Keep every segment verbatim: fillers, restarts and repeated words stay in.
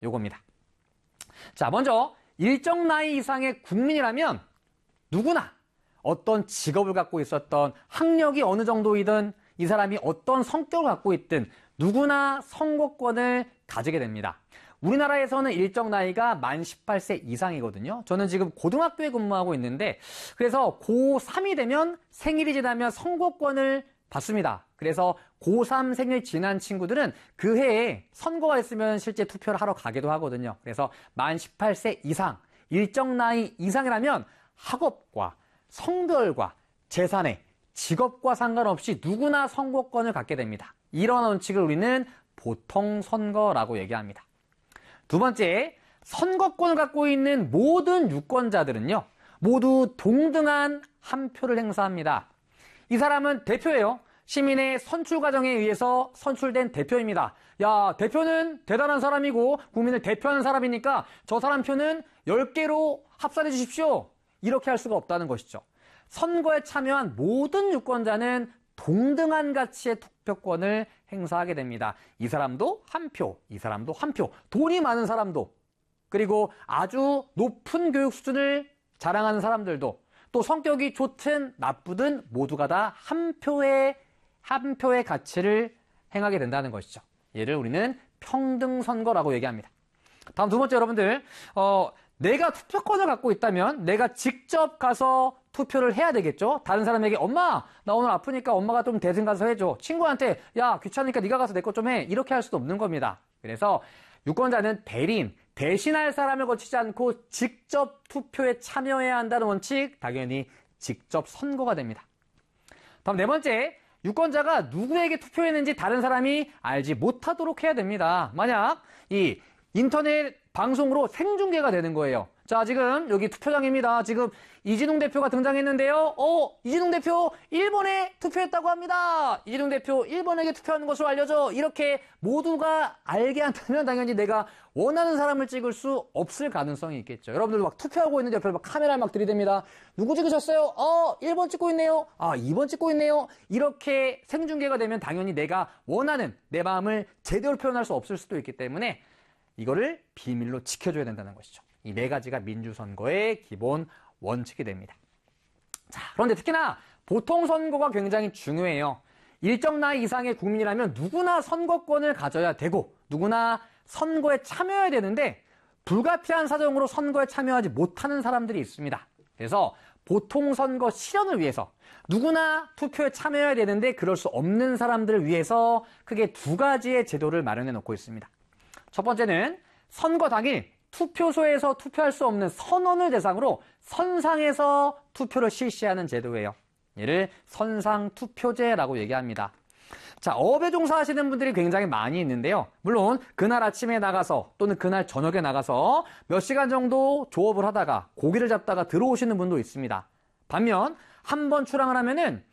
요겁니다. 자, 먼저 일정 나이 이상의 국민이라면 누구나 어떤 직업을 갖고 있었던 학력이 어느 정도이든 이 사람이 어떤 성격을 갖고 있든 누구나 선거권을 가지게 됩니다. 우리나라에서는 일정 나이가 만 열여덟 세 이상이거든요. 저는 지금 고등학교에 근무하고 있는데 그래서 고삼이 되면 생일이 지나면 선거권을 받습니다. 그래서 고삼 생일 지난 친구들은 그 해에 선거가 있으면 실제 투표를 하러 가기도 하거든요. 그래서 만 열여덟 세 이상, 일정 나이 이상이라면 학업과 성별과 재산에 직업과 상관없이 누구나 선거권을 갖게 됩니다. 이런 원칙을 우리는 보통선거라고 얘기합니다. 두 번째, 선거권을 갖고 있는 모든 유권자들은요, 모두 동등한 한 표를 행사합니다. 이 사람은 대표예요. 시민의 선출 과정에 의해서 선출된 대표입니다. 야, 대표는 대단한 사람이고 국민을 대표하는 사람이니까 저 사람 표는 열 개로 합산해 주십시오. 이렇게 할 수가 없다는 것이죠. 선거에 참여한 모든 유권자는 동등한 가치의 투표권을 행사하게 됩니다. 이 사람도 한 표, 이 사람도 한 표, 돈이 많은 사람도, 그리고 아주 높은 교육 수준을 자랑하는 사람들도, 또 성격이 좋든 나쁘든 모두가 다 한 표의, 한 표의 가치를 행하게 된다는 것이죠. 얘를 우리는 평등선거라고 얘기합니다. 다음 두 번째, 여러분들, 어, 내가 투표권을 갖고 있다면 내가 직접 가서 투표를 해야 되겠죠. 다른 사람에게 엄마 나 오늘 아프니까 엄마가 좀 대신 가서 해줘. 친구한테 야 귀찮으니까 네가 가서 내 것 좀 해. 이렇게 할 수도 없는 겁니다. 그래서 유권자는 대리인, 대신할 사람을 거치지 않고 직접 투표에 참여해야 한다는 원칙, 당연히 직접 선거가 됩니다. 다음 네 번째, 유권자가 누구에게 투표했는지 다른 사람이 알지 못하도록 해야 됩니다. 만약 이 인터넷 방송으로 생중계가 되는 거예요. 자, 지금 여기 투표장입니다. 지금 이진웅 대표가 등장했는데요. 어, 이진웅 대표 일 번에 투표했다고 합니다. 이진웅 대표 일 번에게 투표하는 것으로 알려져. 이렇게 모두가 알게 한다면 당연히 내가 원하는 사람을 찍을 수 없을 가능성이 있겠죠. 여러분들 막 투표하고 있는데 옆에 막 카메라를 막 들이댑니다. 누구 찍으셨어요? 어, 일 번 찍고 있네요. 아, 이 번 찍고 있네요. 이렇게 생중계가 되면 당연히 내가 원하는 내 마음을 제대로 표현할 수 없을 수도 있기 때문에 이거를 비밀로 지켜줘야 된다는 것이죠. 이 네 가지가 민주선거의 기본 원칙이 됩니다. 자, 그런데 특히나 보통선거가 굉장히 중요해요. 일정 나이 이상의 국민이라면 누구나 선거권을 가져야 되고 누구나 선거에 참여해야 되는데 불가피한 사정으로 선거에 참여하지 못하는 사람들이 있습니다. 그래서 보통선거 실현을 위해서 누구나 투표에 참여해야 되는데 그럴 수 없는 사람들을 위해서 크게 두 가지의 제도를 마련해 놓고 있습니다. 첫 번째는 선거 당일 투표소에서 투표할 수 없는 선원을 대상으로 선상에서 투표를 실시하는 제도예요. 얘를 선상투표제라고 얘기합니다. 자, 업에 종사하시는 분들이 굉장히 많이 있는데요. 물론 그날 아침에 나가서 또는 그날 저녁에 나가서 몇 시간 정도 조업을 하다가 고기를 잡다가 들어오시는 분도 있습니다. 반면 한 번 출항을 하면은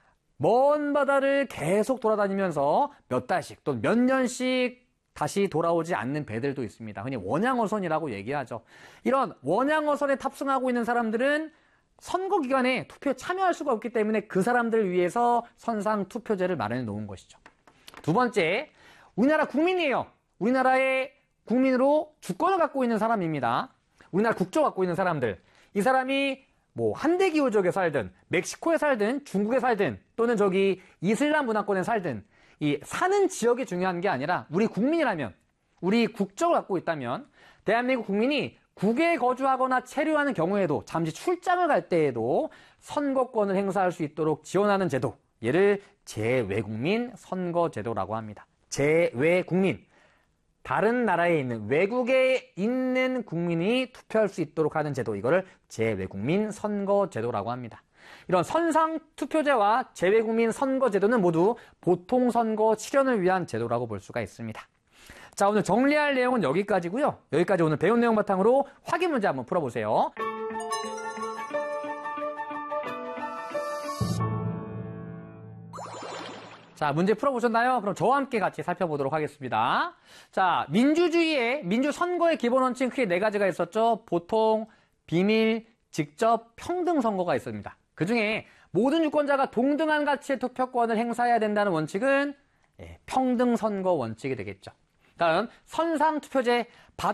먼 바다를 계속 돌아다니면서 몇 달씩 또는 몇 년씩 다시 돌아오지 않는 배들도 있습니다. 흔히 원양어선이라고 얘기하죠. 이런 원양어선에 탑승하고 있는 사람들은 선거 기간에 투표에 참여할 수가 없기 때문에 그 사람들을 위해서 선상 투표제를 마련해 놓은 것이죠. 두 번째, 우리나라 국민이에요. 우리나라의 국민으로 주권을 갖고 있는 사람입니다. 우리나라 국조 갖고 있는 사람들. 이 사람이 뭐 한대기후족에 살든 멕시코에 살든 중국에 살든 또는 저기 이슬람 문화권에 살든 이 사는 지역이 중요한 게 아니라 우리 국민이라면, 우리 국적을 갖고 있다면 대한민국 국민이 국외에 거주하거나 체류하는 경우에도 잠시 출장을 갈 때에도 선거권을 행사할 수 있도록 지원하는 제도, 얘를 재외국민 선거제도라고 합니다. 재외국민, 다른 나라에 있는 외국에 있는 국민이 투표할 수 있도록 하는 제도, 이거를 재외국민 선거제도라고 합니다. 이런 선상투표제와 재외국민 선거제도는 모두 보통선거 실현을 위한 제도라고 볼 수가 있습니다. 자, 오늘 정리할 내용은 여기까지고요. 여기까지 오늘 배운 내용 바탕으로 확인 문제 한번 풀어보세요. 자, 문제 풀어보셨나요? 그럼 저와 함께 같이 살펴보도록 하겠습니다. 자, 민주주의의, 민주선거의 기본 원칙 크게 네 가지가 있었죠. 보통, 비밀, 직접, 평등 선거가 있습니다. 그 중에 모든 유권자가 동등한 가치의 투표권을 행사해야 된다는 원칙은 평등 선거 원칙이 되겠죠. 다음, 선상투표제,